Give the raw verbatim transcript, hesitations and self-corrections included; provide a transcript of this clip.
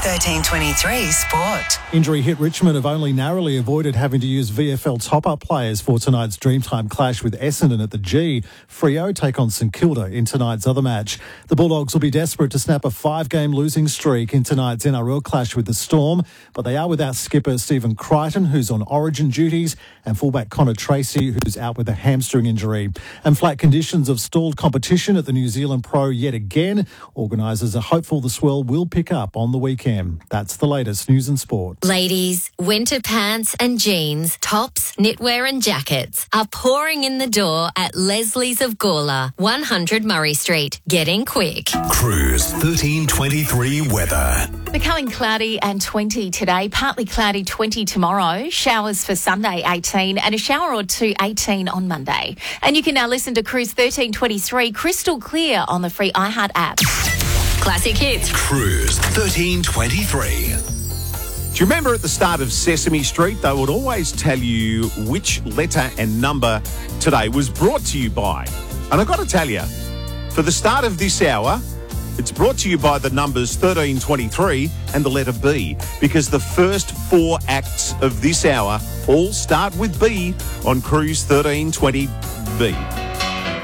thirteen twenty-three Sport. Injury hit Richmond have only narrowly avoided having to use V F L top-up players for tonight's Dreamtime clash with Essendon at the G. Freo take on St Kilda in tonight's other match. The Bulldogs will be desperate to snap a five-game losing streak in tonight's N R L clash with the Storm, but they are without skipper Stephen Crichton, who's on origin duties, and fullback Connor Tracy, who's out with a hamstring injury. And flat conditions have stalled competition at the New Zealand Pro yet again. Organisers are hopeful the swell will pick up on the weekend. That's the latest news and sport. Ladies, winter pants and jeans, tops, knitwear and jackets are pouring in the door at Leslie's of Gawler, one hundred Murray Street. Get in quick. Cruise thirteen twenty-three weather. Becoming cloudy and twenty today, partly cloudy twenty tomorrow, showers for Sunday eighteen and a shower or two eighteen on Monday. And you can now listen to Cruise thirteen twenty-three crystal clear on the free iHeart app. Classic hits. Cruise thirteen twenty-three. Do you remember at the start of Sesame Street, they would always tell you which letter and number today was brought to you by? And I've got to tell you, for the start of this hour, it's brought to you by the numbers thirteen twenty-three and the letter B, because the first four acts of this hour all start with B on Cruise thirteen twenty B.